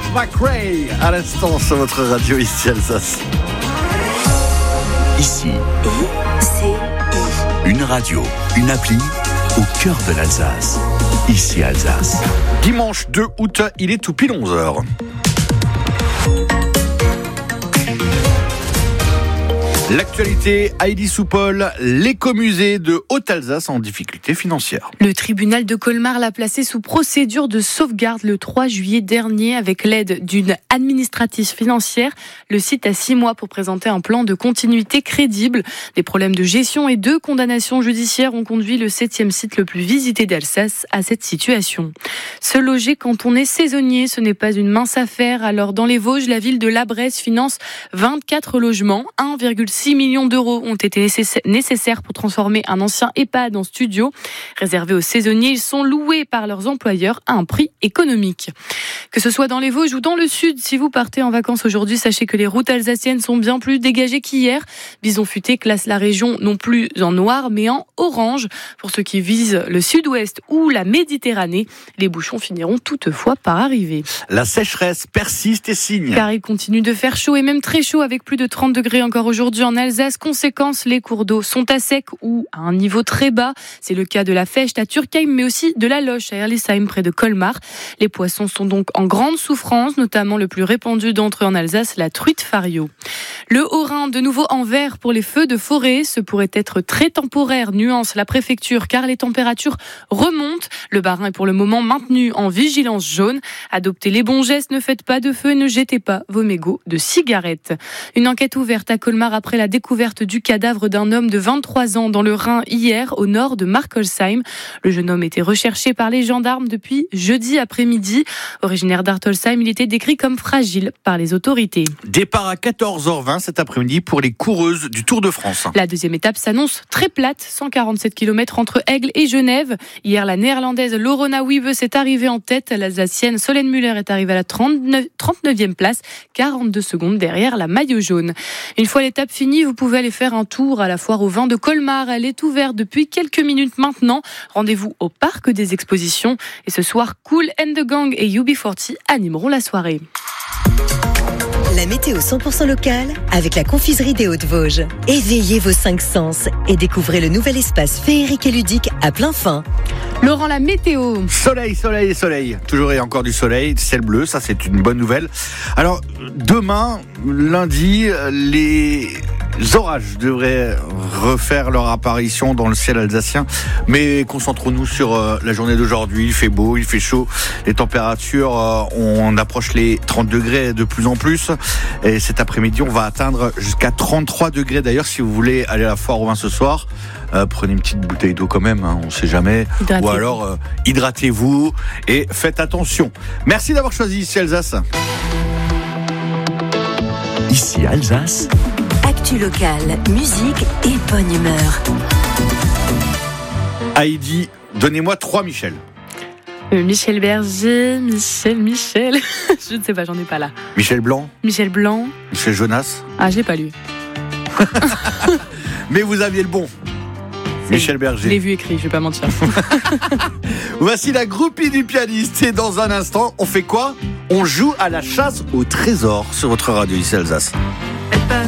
McRae à l'instant sur votre radio ici Alsace. Ici, une radio, une appli au cœur de l'Alsace. Ici Alsace. Dimanche 2 août, il est tout pile 11h. L'actualité, Heidi Soupol, l'écomusée de Haute-Alsace en difficulté financière. Le tribunal de Colmar l'a placé sous procédure de sauvegarde le 3 juillet dernier avec l'aide d'une administratrice financière. Le site a 6 mois pour présenter un plan de continuité crédible. Des problèmes de gestion et 2 condamnations judiciaires ont conduit le 7e site le plus visité d'Alsace à cette situation. Se loger quand on est saisonnier, ce n'est pas une mince affaire. Alors dans les Vosges, la ville de La Bresse finance 24 logements, 1,6 millions d'euros ont été nécessaires pour transformer un ancien EHPAD en studio. Réservés aux saisonniers, ils sont loués par leurs employeurs à un prix économique. Que ce soit dans les Vosges ou dans le Sud, si vous partez en vacances aujourd'hui, sachez que les routes alsaciennes sont bien plus dégagées qu'hier. Bison Futé classe la région non plus en noir, mais en orange. Pour ceux qui visent le sud-ouest ou la Méditerranée, les bouchons finiront toutefois par arriver. La sécheresse persiste et signe. Car il continue de faire chaud et même très chaud avec plus de 30 degrés encore aujourd'hui en Alsace. Conséquence, les cours d'eau sont à sec ou à un niveau très bas. C'est le cas de la Fecht à Turkheim, mais aussi de la Loche à Erlesheim près de Colmar. Les poissons sont donc en grande souffrance, notamment le plus répandu d'entre eux en Alsace, la truite fario. Le Haut-Rhin, de nouveau en vert pour les feux de forêt. Ce pourrait être très temporaire, nuance la préfecture, car les températures remontent. Le Bas-Rhin est pour le moment maintenu en vigilance jaune. Adoptez les bons gestes, ne faites pas de feu et ne jetez pas vos mégots de cigarettes. Une enquête ouverte à Colmar après la découverte du cadavre d'un homme de 23 ans dans le Rhin hier, au nord de Markolsheim. Le jeune homme était recherché par les gendarmes depuis jeudi après-midi. Originaire d'Artolsheim, il était décrit comme fragile par les autorités. Départ à 14h20 cet après-midi pour les coureuses du Tour de France. La deuxième étape s'annonce très plate, 147 km entre Aigle et Genève. Hier, la néerlandaise Lorena Wiebe s'est arrivée en tête. L'Alsacienne Solène Müller est arrivée à la 39e place, 42 secondes derrière la maillot jaune. Une fois l'étape finie, vous pouvez aller faire un tour à la foire au vin de Colmar. Elle est ouverte depuis quelques minutes maintenant. Rendez-vous au parc des expositions. Et ce soir, Kool and the Gang et UB40 animeront la soirée. La météo 100% locale avec la confiserie des Hautes-Vosges. Éveillez vos 5 sens et découvrez le nouvel espace féerique et ludique à plein fin. Laurent, la météo. Soleil, soleil et soleil. Toujours et encore du soleil, ciel bleu, ça c'est une bonne nouvelle. Alors, demain, lundi, les orages devraient refaire leur apparition dans le ciel alsacien. Mais concentrons-nous sur la journée d'aujourd'hui. Il fait beau, il fait chaud. Les températures, on approche les 30 degrés de plus en plus. Et cet après-midi, on va atteindre jusqu'à 33 degrés. D'ailleurs, si vous voulez aller à la foire au vin ce soir, prenez une petite bouteille d'eau quand même, on ne sait jamais. Ou alors, hydratez-vous et faites attention. Merci d'avoir choisi ici Alsace. Ici Alsace. Actu locale, musique et bonne humeur. Heidi, donnez-moi 3 Michel. Michel Berger, Michel. Je ne sais pas, j'en ai pas là. Michel Blanc. Michel Blanc. Michel Jonas. Ah, j'ai pas lu. Mais vous aviez le bon. Michel Berger. Je l'ai vu écrit, je vais pas mentir. Voici la groupie du pianiste. Et dans un instant, on fait quoi ? On joue à la chasse au trésor sur votre radio ici Alsace. Elle passe